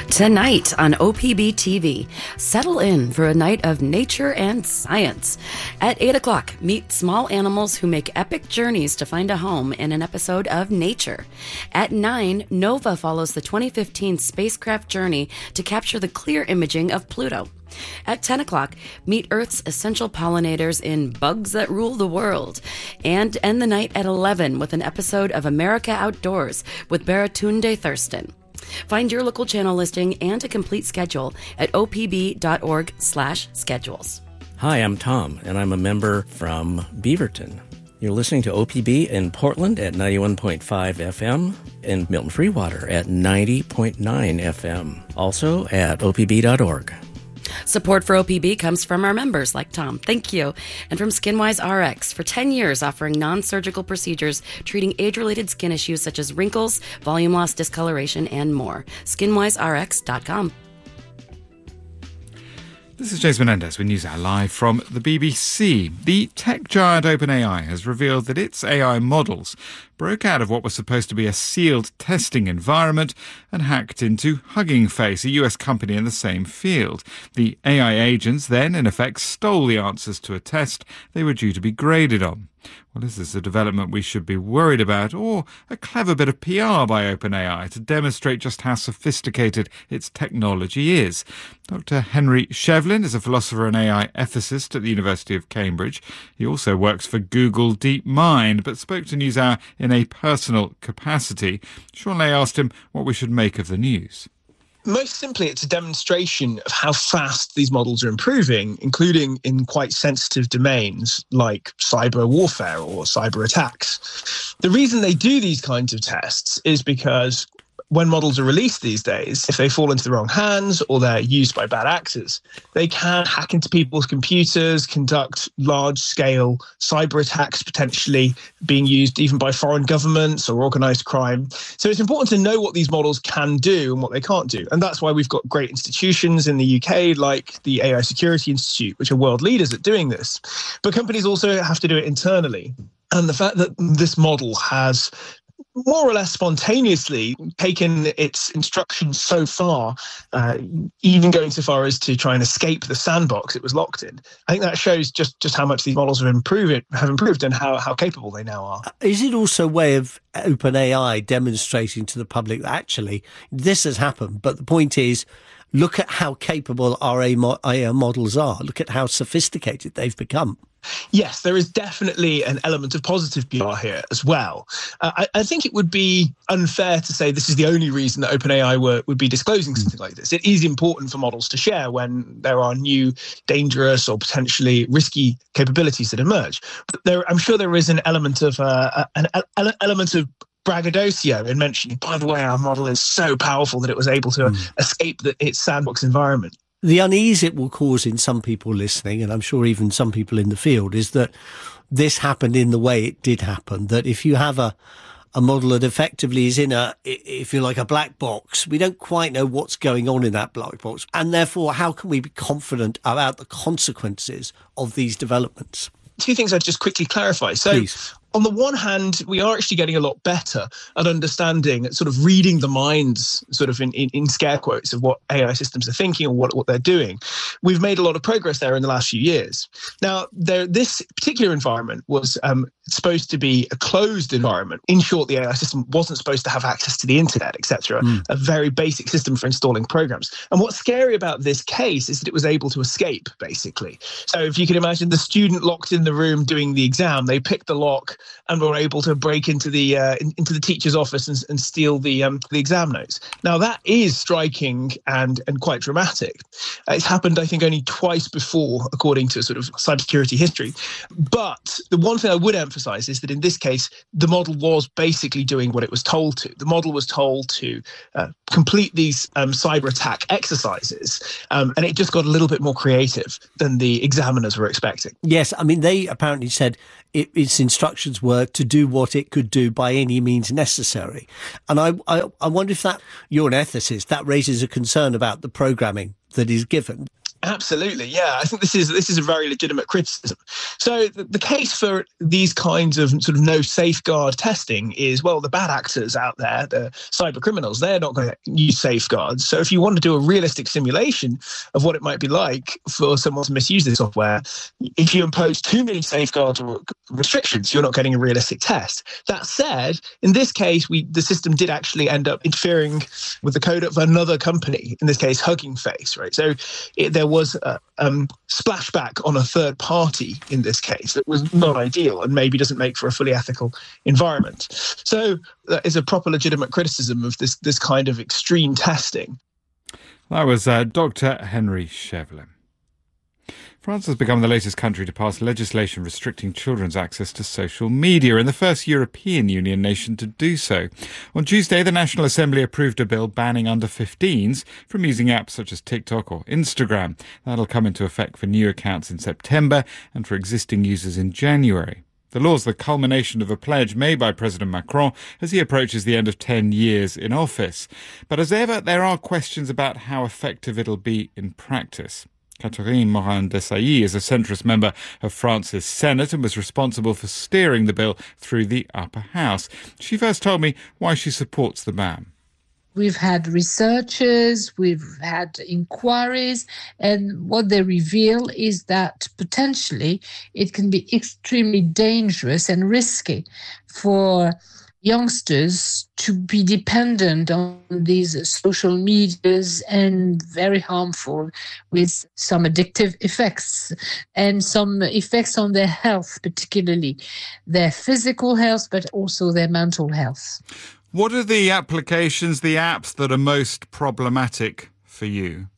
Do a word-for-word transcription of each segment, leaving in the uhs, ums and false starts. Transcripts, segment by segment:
Tonight on O P B T V, settle in for a night of nature and science. At eight o'clock, meet small animals who make epic journeys to find a home in an episode of Nature. At nine, NOVA follows the twenty fifteen spacecraft journey to capture the clear imaging of Pluto. At ten o'clock, meet Earth's essential pollinators in Bugs That Rule the World. And end the night at eleven with an episode of America Outdoors with Baratunde Thurston. Find your local channel listing and a complete schedule at opb.org slash schedules. Hi, I'm Tom, and I'm a member from Beaverton. You're listening to O P B in Portland at ninety-one point five F M and Milton Freewater at ninety point nine F M. Also at O P B dot org. Support for O P B comes from our members like Tom. Thank you. And from SkinWise R X for ten years offering non-surgical procedures treating age-related skin issues such as wrinkles, volume loss, discoloration, and more. skin wise r x dot com. This is James Menendez with NewsHour Live from the B B C. The tech giant OpenAI has revealed that its A I models broke out of what was supposed to be a sealed testing environment and hacked into Hugging Face, a U S company in the same field. The A I agents then, in effect, stole the answers to a test they were due to be graded on. Well, is this a development we should be worried about, or a clever bit of P R by OpenAI to demonstrate just how sophisticated its technology is? Doctor Henry Shevlin is a philosopher and A I ethicist at the University of Cambridge. He also works for Google DeepMind, but spoke to NewsHour in a personal capacity. Sean Lay asked him what we should make of the news. Most simply, it's a demonstration of how fast these models are improving, including in quite sensitive domains like cyber warfare or cyber attacks. The reason they do these kinds of tests is because when models are released these days, if they fall into the wrong hands or they're used by bad actors, they can hack into people's computers, conduct large-scale cyber attacks, potentially being used even by foreign governments or organised crime. So it's important to know what these models can do and what they can't do. And that's why we've got great institutions in the U K like the A I Security Institute, which are world leaders at doing this. But companies also have to do it internally. And the fact that this model has more or less spontaneously taken its instructions so far, uh, even going so far as to try and escape the sandbox it was locked in. I think that shows just, just how much these models have improved, have improved and how, how capable they now are. Is it also a way of OpenAI demonstrating to the public that actually this has happened, but the point is, look at how capable our A I models are. Look at how sophisticated they've become. Yes, there is definitely an element of positive P R here as well. Uh, I, I think it would be unfair to say this is the only reason that OpenAI were, would be disclosing something like this. It is important for models to share when there are new, dangerous or potentially risky capabilities that emerge. But there, I'm sure there is an element of uh, an, an element of braggadocio in mentioning, by the way, our model is so powerful that it was able to mm. escape the, its sandbox environment. The unease it will cause in some people listening, and I'm sure even some people in the field, is that this happened in the way it did happen, that if you have a, a model that effectively is in a, if you like, a black box, we don't quite know what's going on in that black box. And therefore, how can we be confident about the consequences of these developments? Two things I'd just quickly clarify. So, Please. On the one hand, we are actually getting a lot better at understanding, at sort of reading the minds, sort of in, in, in scare quotes, of what A I systems are thinking or what, what they're doing. We've made a lot of progress there in the last few years. Now, there, this particular environment was um, supposed to be a closed environment. In short, the A I system wasn't supposed to have access to the internet, et cetera. Mm. A very basic system for installing programs. And what's scary about this case is that it was able to escape, basically. So if you can imagine the student locked in the room doing the exam, they picked the lock and were able to break into the uh, in, into the teacher's office and, and steal the um, the exam notes. Now that is striking and and quite dramatic. Uh, it's happened, I think, only twice before, according to sort of cybersecurity history. But the one thing I would emphasise is that in this case, the model was basically doing what it was told to. The model was told to uh, complete these um, cyber attack exercises, um, and it just got a little bit more creative than the examiners were expecting. Yes, I mean, they apparently said it, its instructions were to do what it could do by any means necessary. And I, I, I wonder if that, you're an ethicist, that raises a concern about the programming that is given. Absolutely, yeah. I think this is this is a very legitimate criticism. So the, the case for these kinds of sort of no safeguard testing is, well, the bad actors out there, the cyber criminals, they're not going to use safeguards. So if you want to do a realistic simulation of what it might be like for someone to misuse this software, if you impose too many safeguards or restrictions, you're not getting a realistic test. That said, in this case, we the system did actually end up interfering with the code of another company, in this case, Hugging Face, right? So it, there was a um, splashback on a third party in this case that was not ideal and maybe doesn't make for a fully ethical environment. So that is a proper legitimate criticism of this, this kind of extreme testing. That was uh, Doctor Henry Shevlin. France has become the latest country to pass legislation restricting children's access to social media and the first European Union nation to do so. On Tuesday, the National Assembly approved a bill banning under fifteens from using apps such as TikTok or Instagram. That'll come into effect for new accounts in September and for existing users in January. The law is the culmination of a pledge made by President Macron as he approaches the end of ten years in office. But as ever, there are questions about how effective it'll be in practice. Catherine Morin-Desailly is a centrist member of France's Senate and was responsible for steering the bill through the upper house. She first told me why she supports the ban. We've had researchers, we've had inquiries, and what they reveal is that potentially it can be extremely dangerous and risky for youngsters to be dependent on these social medias and very harmful with some addictive effects and some effects on their health, particularly their physical health, but also their mental health. What are the applications, the apps that are most problematic for you?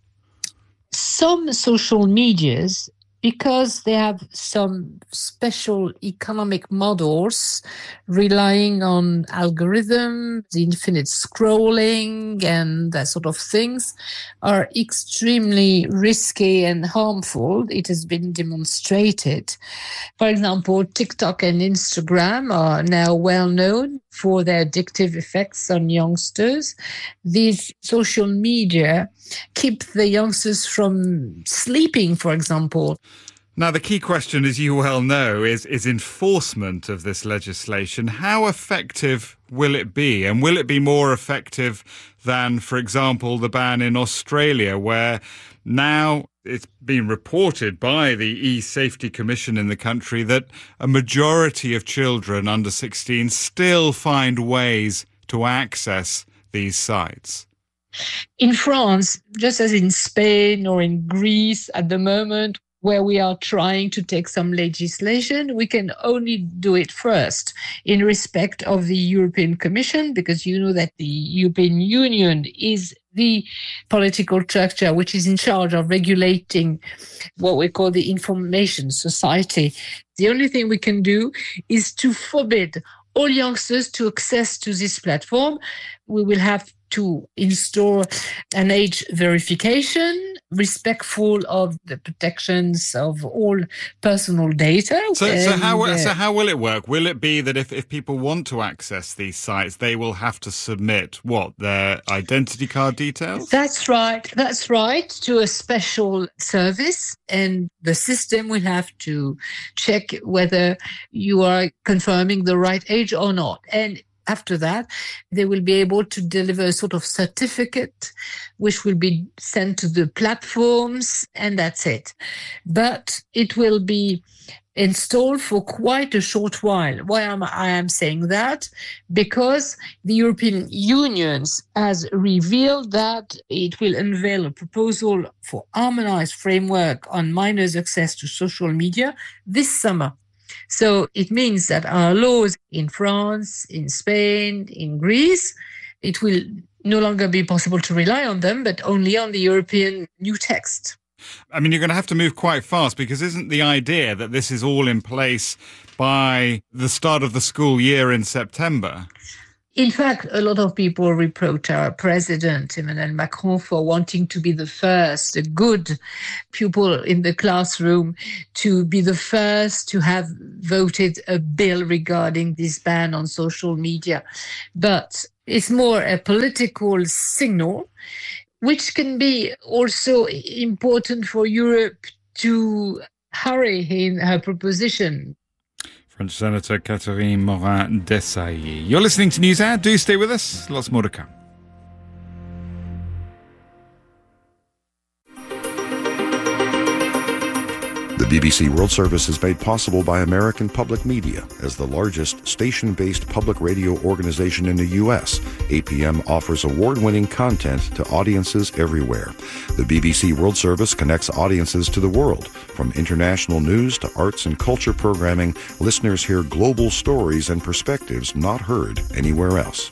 Some social medias, because they have some special economic models relying on algorithms, infinite scrolling and that sort of things, are extremely risky and harmful. It has been demonstrated. For example, TikTok and Instagram are now well known for their addictive effects on youngsters. These social media keep the youngsters from sleeping, for example. Now, the key question, as you well know, is, is enforcement of this legislation. How effective will it be? And will it be more effective than, for example, the ban in Australia, where now it's been reported by the e-Safety Commission in the country that a majority of children under sixteen still find ways to access these sites? In France, just as in Spain or in Greece at the moment, where we are trying to take some legislation, we can only do it first in respect of the European Commission, because you know that the European Union is the political structure which is in charge of regulating what we call the information society. The only thing we can do is to forbid all youngsters to access to this platform. We will have to install an age verification, respectful of the protections of all personal data. So, and, so how uh, so how will it work? Will it be that if, if people want to access these sites, they will have to submit, what, their identity card details? That's right. That's right, to a special service. And the system will have to check whether you are confirming the right age or not. And after that, they will be able to deliver a sort of certificate, which will be sent to the platforms, and that's it. But it will be installed for quite a short while. Why am I am saying that? Because the European Union has revealed that it will unveil a proposal for harmonized framework on minors' access to social media this summer. So it means that our laws in France, in Spain, in Greece, it will no longer be possible to rely on them, but only on the European new text. I mean, you're going to have to move quite fast, because isn't the idea that this is all in place by the start of the school year in September? In fact, a lot of people reproach our president, Emmanuel Macron, for wanting to be the first, a good pupil in the classroom, to be the first to have voted a bill regarding this ban on social media. But it's more a political signal. which can be also important for Europe to hurry in her proposition. French Senator Catherine Morin-Desailly. You're listening to NewsHour. Do stay with us. Lots more to come. The B B C World Service is made possible by American Public Media. As the largest station-based public radio organization in the U S, A P M offers award-winning content to audiences everywhere. The B B C World Service connects audiences to the world. From international news to arts and culture programming, listeners hear global stories and perspectives not heard anywhere else.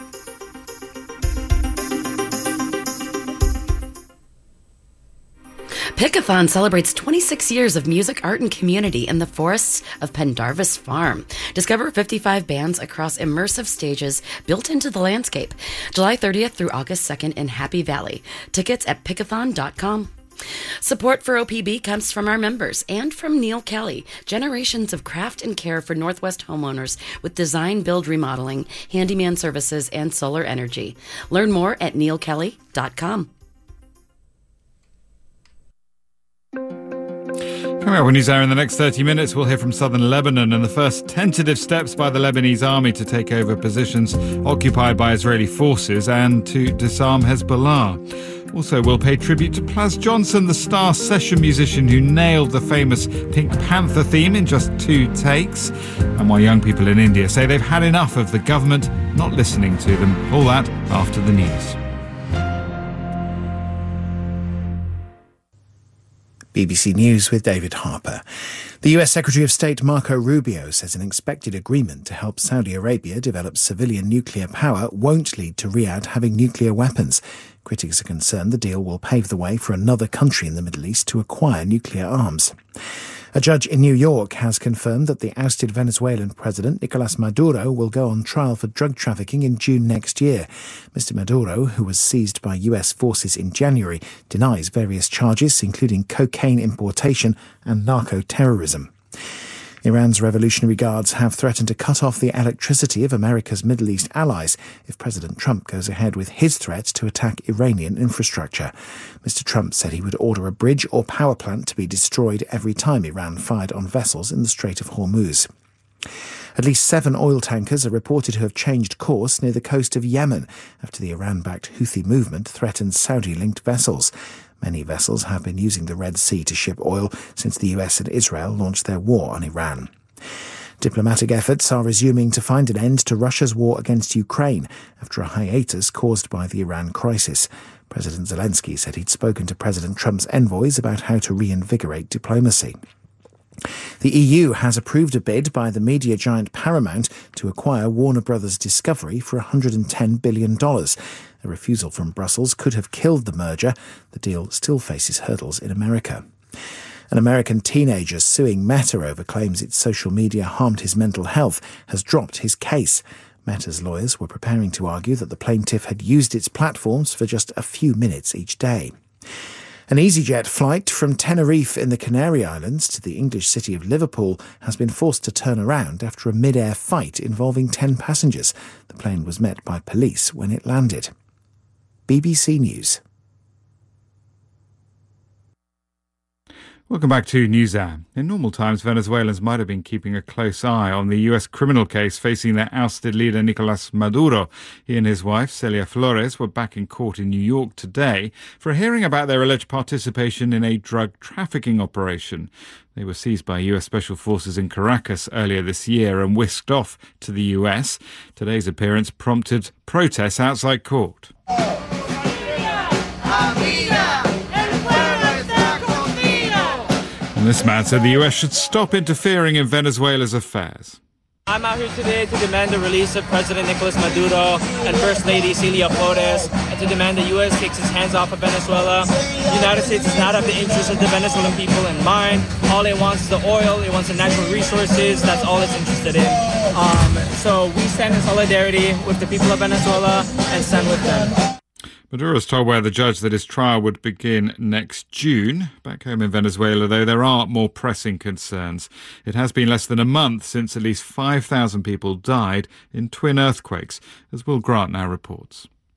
Pickathon celebrates twenty-six years of music, art, and community in the forests of Pendarvis Farm. Discover fifty-five bands across immersive stages built into the landscape. July thirtieth through August second in Happy Valley. Tickets at pickathon dot com. Support for O P B comes from our members and from Neil Kelly, generations of craft and care for Northwest homeowners with design, build, remodeling, handyman services, and solar energy. Learn more at neil kelly dot com. Coming up on NewsHour in the next thirty minutes, we'll hear from southern Lebanon and the first tentative steps by the Lebanese army to take over positions occupied by Israeli forces and to disarm Hezbollah. Also, we'll pay tribute to Plaz Johnson, the star session musician who nailed the famous Pink Panther theme in just two takes, and why young people in India say they've had enough of the government not listening to them. All that after the news. B B C News with David Harper. The U S Secretary of State Marco Rubio says an expected agreement to help Saudi Arabia develop civilian nuclear power won't lead to Riyadh having nuclear weapons. Critics are concerned the deal will pave the way for another country in the Middle East to acquire nuclear arms. A judge in New York has confirmed that the ousted Venezuelan president, Nicolas Maduro, will go on trial for drug trafficking in June next year. Mister Maduro, who was seized by U S forces in January, denies various charges, including cocaine importation and narco-terrorism. Iran's Revolutionary Guards have threatened to cut off the electricity of America's Middle East allies if President Trump goes ahead with his threat to attack Iranian infrastructure. Mister Trump said he would order a bridge or power plant to be destroyed every time Iran fired on vessels in the Strait of Hormuz. At least seven oil tankers are reported to have changed course near the coast of Yemen after the Iran-backed Houthi movement threatened Saudi-linked vessels. Many vessels have been using the Red Sea to ship oil since the U S and Israel launched their war on Iran. Diplomatic efforts are resuming to find an end to Russia's war against Ukraine after a hiatus caused by the Iran crisis. President Zelensky said he'd spoken to President Trump's envoys about how to reinvigorate diplomacy. The E U has approved a bid by the media giant Paramount to acquire Warner Brothers Discovery for one hundred ten billion dollars. A refusal from Brussels could have killed the merger. The deal still faces hurdles in America. An American teenager suing Meta over claims its social media harmed his mental health has dropped his case. Meta's lawyers were preparing to argue that the plaintiff had used its platforms for just a few minutes each day. An EasyJet flight from Tenerife in the Canary Islands to the English city of Liverpool has been forced to turn around after a mid-air fight involving ten passengers. The plane was met by police when it landed. B B C News. Welcome back to NewsHour. In normal times, Venezuelans might have been keeping a close eye on the U S criminal case facing their ousted leader Nicolas Maduro. He and his wife, Celia Flores, were back in court in New York today for a hearing about their alleged participation in a drug trafficking operation. They were seized by U S Special Forces in Caracas earlier this year and whisked off to the U S. Today's appearance prompted protests outside court. This man said the U S should stop interfering in Venezuela's affairs. I'm out here today to demand the release of President Nicolas Maduro and First Lady Celia Flores, and to demand the U S takes its hands off of Venezuela. The United States does not have the interests of the Venezuelan people in mind. All it wants is the oil, it wants the natural resources, that's all it's interested in. Um, so we stand in solidarity with the people of Venezuela and stand with them. Maduro's told by the judge that his trial would begin next June. Back home in Venezuela, though, there are more pressing concerns. It has been less than a month since at least five thousand people died in twin earthquakes, as Will Grant now reports.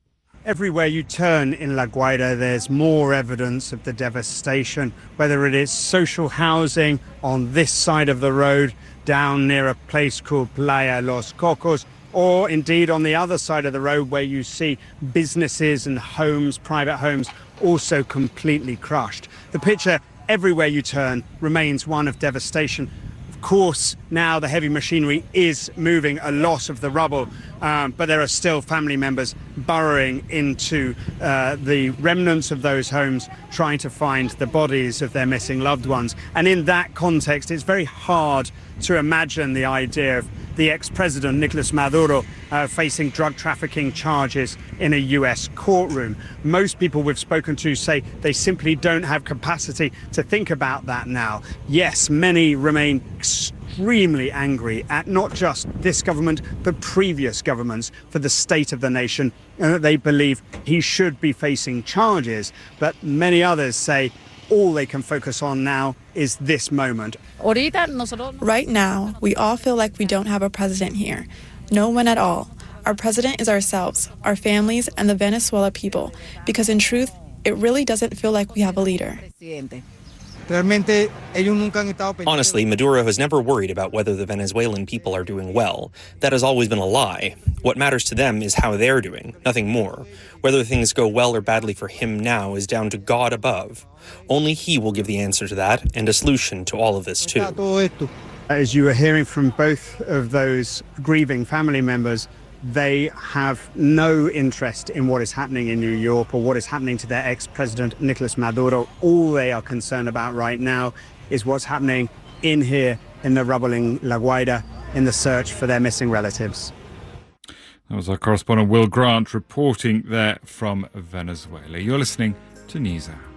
Everywhere you turn in La Guaira, there's more evidence of the devastation, whether it is social housing on this side of the road, down near a place called Playa Los Cocos, or indeed on the other side of the road where you see businesses and homes, private homes, also completely crushed. The picture everywhere you turn remains one of devastation. Of course, now the heavy machinery is moving a lot of the rubble, um, but there are still family members burrowing into uh, the remnants of those homes, trying to find the bodies of their missing loved ones. And in that context, it's very hard to imagine the idea of the ex-president, Nicolas Maduro, uh, facing drug trafficking charges in a U S courtroom. Most people we've spoken to say they simply don't have capacity to think about that now. Yes, many remain extremely angry at not just this government, but previous governments for the state of the nation, and that they believe he should be facing charges. But many others say all they can focus on now is this moment. Right now, we all feel like we don't have a president here. No one at all. Our president is ourselves, our families, and the Venezuela people, because in truth, it really doesn't feel like we have a leader. Honestly, Maduro has never worried about whether the Venezuelan people are doing well. That has always been a lie. What matters to them is how they're doing, nothing more. Whether things go well or badly for him now is down to God above. Only he will give the answer to that and a solution to all of this too. As you were hearing from both of those grieving family members, they have no interest in what is happening in New York or what is happening to their ex-president, Nicolas Maduro. All they are concerned about right now is what's happening in here in the rubble in La Guaira in the search for their missing relatives. That was our correspondent Will Grant reporting there from Venezuela. You're listening to NewsHour.